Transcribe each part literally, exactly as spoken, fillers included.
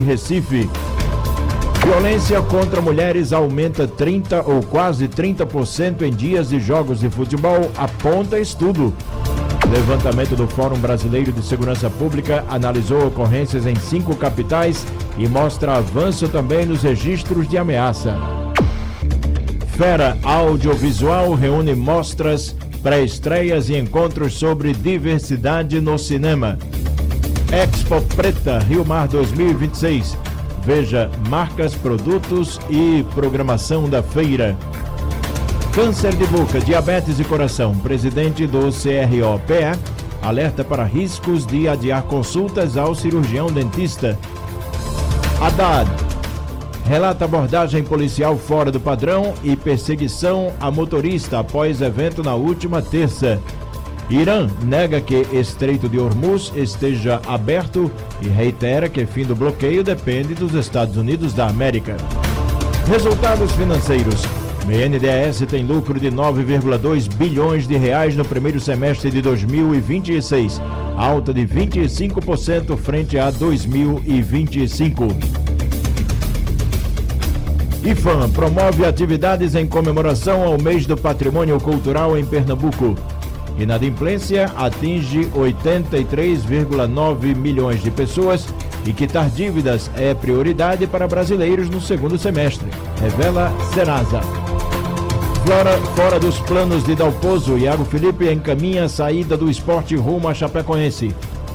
Recife. Violência contra mulheres aumenta trinta ou quase trinta por cento em dias de jogos de futebol, aponta estudo. Levantamento do Fórum Brasileiro de Segurança Pública analisou ocorrências em cinco capitais e mostra avanço também nos registros de ameaça. Fera Audiovisual reúne mostras, pré-estreias e encontros sobre diversidade no cinema. Expo Preta Rio Mar dois mil e vinte e seis. Veja marcas, produtos e programação da feira. Câncer de boca, diabetes e coração. Presidente do C R O P E alerta para riscos de adiar consultas ao cirurgião dentista. Haddad relata abordagem policial fora do padrão e perseguição a motorista após evento na última terça. Irã nega que Estreito de Hormuz esteja aberto e reitera que fim do bloqueio depende dos Estados Unidos da América. Resultados financeiros. B N D E S tem lucro de nove vírgula dois bilhões de reais no primeiro semestre de dois mil e vinte e seis, alta de vinte e cinco por cento frente a dois mil e vinte e cinco. IFAM promove atividades em comemoração ao mês do patrimônio cultural em Pernambuco. Inadimplência atinge oitenta e três vírgula nove milhões de pessoas e quitar dívidas é prioridade para brasileiros no segundo semestre, revela Serasa. Fora, fora dos planos de Dalpozo, Iago Felipe encaminha a saída do esporte rumo a Chapecoense.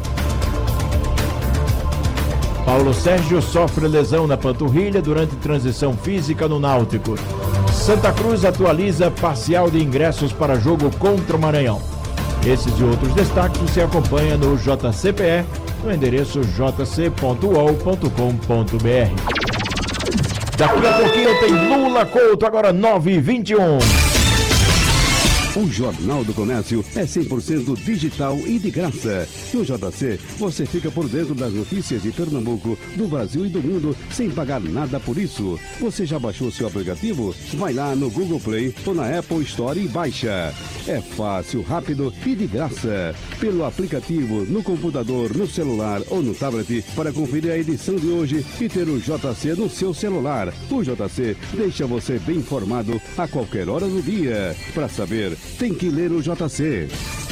Paulo Sérgio sofre lesão na panturrilha durante transição física no Náutico. Santa Cruz atualiza parcial de ingressos para jogo contra o Maranhão. Esses e outros destaques você acompanha no J C P E, no endereço j c ponto u o l ponto com ponto b r. Daqui a pouquinho tem Lula Couto, agora nove e vinte e um. O Jornal do Comércio é cem por cento digital e de graça. No J C, você fica por dentro das notícias de Pernambuco, do Brasil e do mundo, sem pagar nada por isso. Você já baixou seu aplicativo? Vai lá no Google Play ou na Apple Store e baixa. É fácil, rápido e de graça. Pelo aplicativo, no computador, no celular ou no tablet, para conferir a edição de hoje e ter o J C no seu celular. O J C deixa você bem informado a qualquer hora do dia. Para saber, tem que ler o J C.